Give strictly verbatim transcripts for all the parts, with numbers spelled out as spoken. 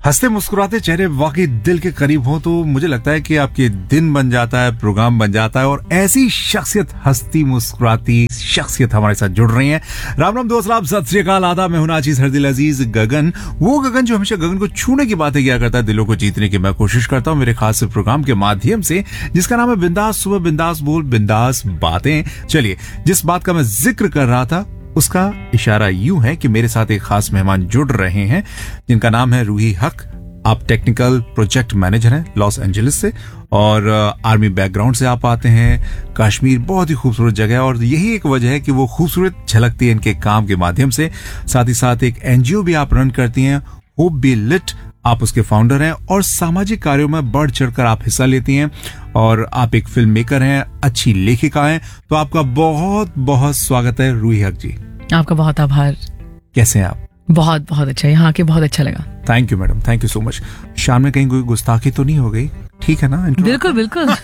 हंसते मुस्कुराते चेहरे वाकई दिल के करीब हो तो मुझे लगता है कि आपके दिन बन जाता है, प्रोग्राम बन जाता है और ऐसी शख्सियत, हंसती मुस्कुराती शख्सियत हमारे साथ जुड़ रही हैं। राम राम दोस्त, आप सत श्री अकाल, आदाब। मैं हूं नाचीज हरदिल अजीज गगन, वो गगन जो हमेशा गगन को छूने की बातें किया करता है, दिलों को जीतने की मैं कोशिश करता हूं मेरे खास प्रोग्राम के माध्यम से, जिसका नाम है बिंदास सुबह, बिंदास बोल, बिंदास बातें। चलिए, जिस बात का मैं जिक्र कर रहा था उसका इशारा यूं है कि मेरे साथ एक खास मेहमान जुड़ रहे हैं जिनका नाम है रूही हक। आप टेक्निकल प्रोजेक्ट मैनेजर हैं लॉस एंजलिस से और आर्मी बैकग्राउंड से आप आते हैं। कश्मीर बहुत ही खूबसूरत जगह है और यही एक वजह है कि वो खूबसूरत झलकती है इनके काम के माध्यम से। साथ ही साथ एक एनजीओ भी आप रन करती हैं, होप बी लिट, आप उसके फाउंडर हैं और सामाजिक कार्यों में बढ़ चढ़कर आप हिस्सा लेती हैं और आप एक फिल्म मेकर हैं, अच्छी लेखिका हैं। तो आपका बहुत बहुत स्वागत है रूही हक जी। आपका बहुत आभार। कैसे हैं आप? बहुत बहुत अच्छा, यहाँ के बहुत अच्छा लगा। Thank you madam, thank you so much. शाम में कहीं कोई गुस्ताखी तो नहीं हो गई? ठीक है ना? बिल्कुल बिल्कुल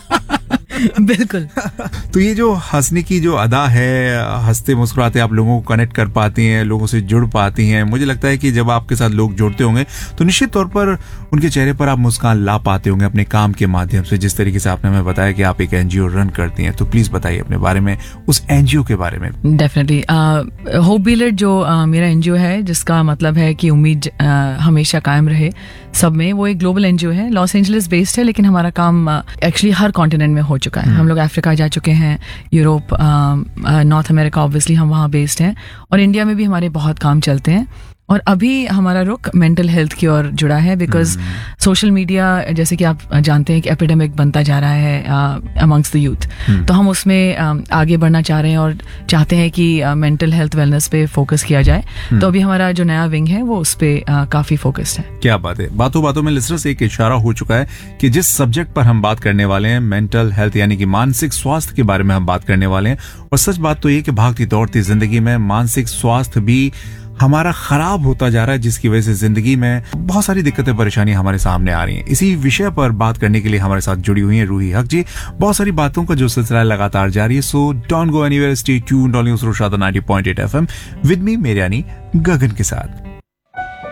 बिल्कुल। तो ये जो हंसने की जो अदा है, हंसते मुस्कुराते आप लोगों को कनेक्ट कर पाती हैं, लोगों से जुड़ पाती हैं। मुझे लगता है कि जब आपके साथ लोग जुड़ते होंगे तो निश्चित तौर पर उनके चेहरे पर आप मुस्कान ला पाते होंगे अपने काम के माध्यम से। जिस तरीके से आपने हमें बताया कि आप एक एनजीओ रन करती हैं, तो प्लीज बताइए अपने बारे में, उस एनजीओ के बारे में। डेफिनेटली होप बी लिट जो uh, मेरा एनजीओ है, जिसका मतलब है कि उम्मीद uh, हमेशा कायम रहे सब में, वो एक ग्लोबल एनजीओ है, लॉस एंजलिस बेस्ड है, लेकिन हमारा काम एक्चुअली uh, हर कॉन्टिनेंट में हो चुका है। हम लोग अफ्रीका जा चुके हैं, यूरोप, नॉर्थ अमेरिका, ऑब्वियसली हम वहाँ बेस्ड हैं, और इंडिया में भी हमारे बहुत काम चलते हैं। और अभी हमारा रुख मेंटल हेल्थ की ओर जुड़ा है, बिकॉज सोशल मीडिया, जैसे कि आप जानते हैं, कि एपिडेमिक बनता जा रहा है अमंग्स द यूथ। तो हम उसमें uh, आगे बढ़ना चाह रहे हैं और चाहते हैं कि मेंटल हेल्थ वेलनेस पे फोकस किया जाए। तो अभी हमारा जो नया विंग है वो उस पे uh, काफी फोकस्ड है। क्या बात है। बातों बातों में लिसनर्स एक इशारा हो चुका है कि जिस सब्जेक्ट पर हम बात करने वाले हैं, मेंटल हेल्थ यानी कि मानसिक स्वास्थ्य के बारे में हम बात करने वाले हैं। और सच बात तो ये कि भागती दौड़ती जिंदगी में मानसिक स्वास्थ्य भी हमारा खराब होता जा रहा है, जिसकी वजह से जिंदगी में बहुत सारी दिक्कतें, परेशानियां हमारे सामने आ रही हैं। इसी विषय पर बात करने के लिए हमारे साथ जुड़ी हुई हैं रूही हक जी। बहुत सारी बातों का जो सिलसिला लगातार जारी है, so don't go anywhere, stay tuned on news रोशादा ninety point eight FM with me, मेरे यानी गगन के साथ।